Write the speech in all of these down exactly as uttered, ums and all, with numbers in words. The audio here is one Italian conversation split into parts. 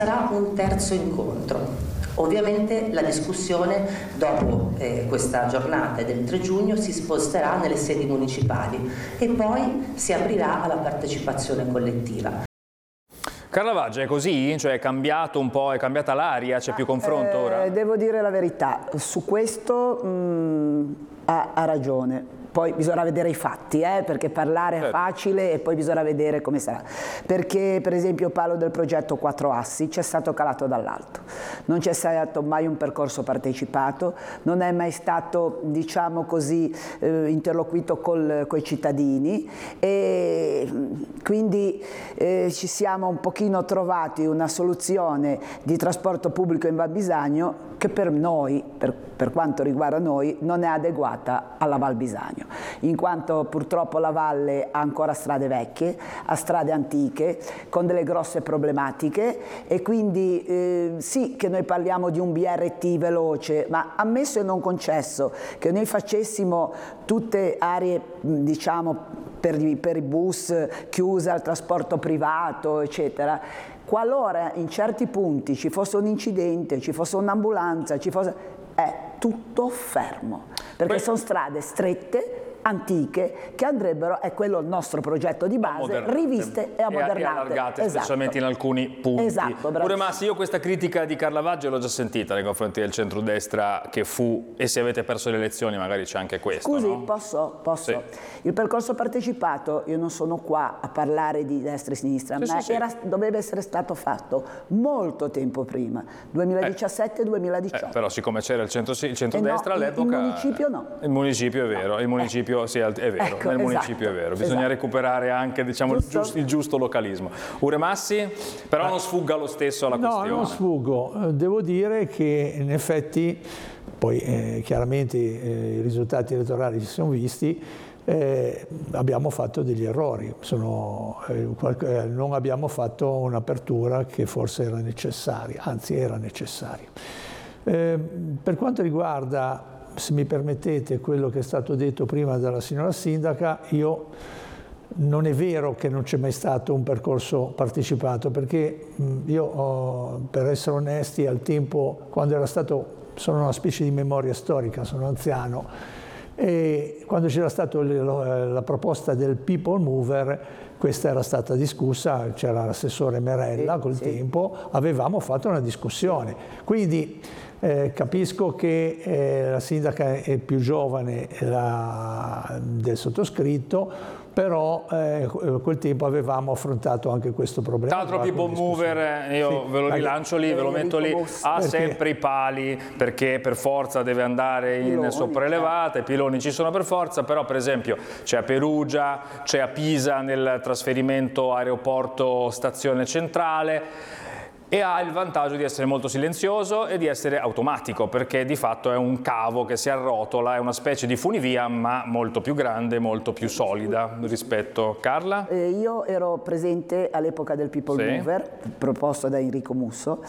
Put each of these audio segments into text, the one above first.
Sarà un terzo incontro. Ovviamente la discussione dopo eh, questa giornata del tre giugno si sposterà nelle sedi municipali e poi si aprirà alla partecipazione collettiva. Carlavaggio, è così? Cioè è cambiato un po', è cambiata l'aria, c'è più confronto ora? Eh, devo dire la verità, su questo mh, ha, ha ragione. Poi bisogna vedere i fatti, eh, perché parlare è facile e poi bisogna vedere come sarà. Perché per esempio parlo del progetto Quattro Assi, c'è stato calato dall'alto, non c'è stato mai un percorso partecipato, non è mai stato, diciamo così, eh, interloquito con i cittadini e quindi eh, ci siamo un pochino trovati una soluzione di trasporto pubblico in Val Bisagno che per noi, per, per quanto riguarda noi, non è adeguata alla Val Bisagno, in quanto purtroppo la valle ha ancora strade vecchie, ha strade antiche, con delle grosse problematiche e quindi eh, sì che noi parliamo di un B R T veloce, ma ammesso e non concesso che noi facessimo tutte aree, diciamo, per i, per i bus chiuse al trasporto privato, eccetera, qualora in certi punti ci fosse un incidente, ci fosse un'ambulanza, ci fosse... è tutto fermo, perché sono strade strette, antiche, che andrebbero, è quello il nostro progetto di base, riviste e ammodernate. E allargate, esatto. Specialmente in alcuni punti. Esatto, Pure Massi, io questa critica di Carlavaggio l'ho già sentita nei confronti del centrodestra che fu, e se avete perso le elezioni magari c'è anche questo. Scusi, no? posso? Posso? Sì. Il percorso partecipato, io non sono qua a parlare di destra e sinistra, sì, ma sì, era, sì. doveva essere stato fatto molto tempo prima, duemiladiciassette duemiladiciotto. Eh, però siccome c'era il, centro, il centrodestra eh no, all'epoca... Il municipio no. Il municipio è vero, il municipio sì, è vero. Ecco, nel esatto, municipio è vero, bisogna esatto. recuperare anche, diciamo, il, giusto, il giusto localismo. Uremassi, però non sfugga lo stesso alla no, questione. No, non sfuggo, devo dire che in effetti, poi eh, chiaramente eh, i risultati elettorali ci sono visti, eh, abbiamo fatto degli errori, Sono, eh, qualche, non abbiamo fatto un'apertura che forse era necessaria, anzi era necessaria. Eh, per quanto riguarda, se mi permettete, quello che è stato detto prima dalla signora Sindaca, io non è vero che non c'è mai stato un percorso partecipato, perché io, oh, per essere onesti, al tempo, quando era stato, sono una specie di memoria storica, sono anziano, e quando c'era stata la proposta del People Mover, questa era stata discussa, c'era l'assessore Merella col sì. tempo, avevamo fatto una discussione. Quindi eh, capisco che eh, la sindaca è più giovane la, del sottoscritto, però eh, quel tempo avevamo affrontato anche questo problema. Tra l'altro People Mover, io sì, ve lo rilancio lì, ve lo metto lì, ha perché? sempre i pali, perché per forza deve andare in piloni, sopraelevata, i piloni ci sono per forza, però per esempio c'è a Perugia, c'è a Pisa nel trasferimento aeroporto-stazione centrale, e ha il vantaggio di essere molto silenzioso e di essere automatico, perché di fatto è un cavo che si arrotola, è una specie di funivia ma molto più grande, molto più solida rispetto... Carla? Eh, io ero presente all'epoca del People sì. Mover, proposto da Enrico Musso,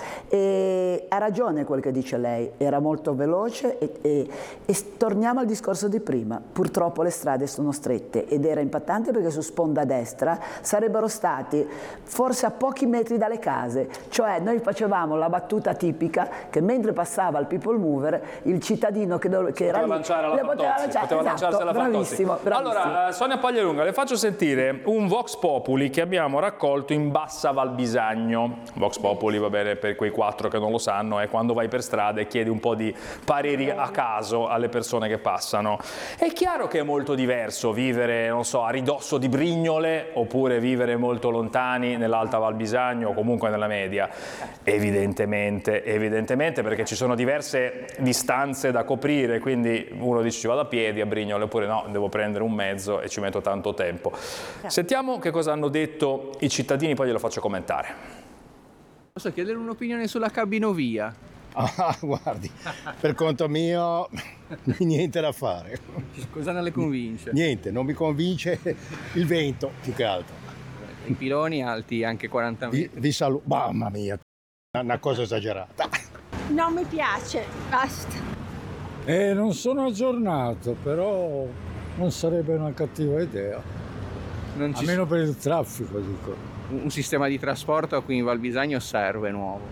e ha ragione quel che dice lei, era molto veloce e, e, e torniamo al discorso di prima, purtroppo le strade sono strette ed era impattante perché su sponda destra sarebbero stati forse a pochi metri dalle case, cioè noi facevamo la battuta tipica che mentre passava il People Mover il cittadino che, che era lì lanciare alla poteva lanciare, poteva esatto, lanciarsi alla bravissimo, bravissimo. Allora, uh, Sonia Paglialunga, le faccio sentire un Vox Populi che abbiamo raccolto in Bassa Val Bisagno. Vox Populi, va bene, per quei quattro che non lo sanno, è quando vai per strada e chiedi un po' di pareri a caso alle persone che passano. È chiaro che è molto diverso vivere, non so, a ridosso di Brignole oppure vivere molto lontani nell'Alta Val Bisagno o comunque nella media. Evidentemente, evidentemente, perché ci sono diverse distanze da coprire, quindi uno dice ci vado a piedi a Brignole, oppure no, devo prendere un mezzo e ci metto tanto tempo. Sentiamo che cosa hanno detto i cittadini, poi glielo faccio commentare. Posso chiedere un'opinione sulla cabinovia? Ah, guardi, per conto mio niente da fare. Cosa non le convince? Niente, non mi convince il vento, più che altro. I piloni alti anche quaranta metri. Vi, vi saluto, mamma mia, una cosa esagerata. Non mi piace, basta. Eh, non sono aggiornato, però non sarebbe una cattiva idea. Non ci Almeno per il traffico, dico. un sistema di trasporto qui in Val Bisagno serve nuovo.